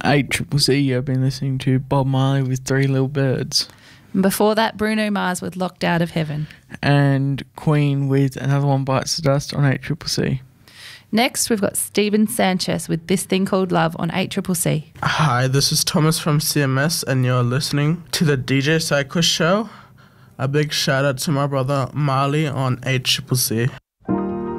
ACCC, you've been listening to Bob Marley with Three Little Birds. And before that, Bruno Mars with Locked Out of Heaven. And Queen with Another One Bites the Dust on ACCC. Next, we've got Stephen Sanchez with This Thing Called Love on ACCC. Hi, this is Thomas from CMS, and you're listening to the DJ Psycho Show. A big shout out to my brother Marley on ACCC.